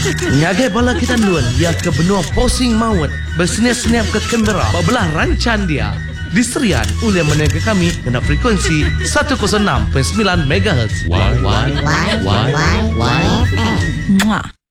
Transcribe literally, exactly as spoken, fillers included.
Ngagai bala kita nuan ia ke benua posing maut bersenyap-senyap ke Canberra belah rancan dia diserian oleh menengah kami kena frekuensi seratus enam perpuluhan sembilan megahertz. Why, why, why, why, why, why, Mwah.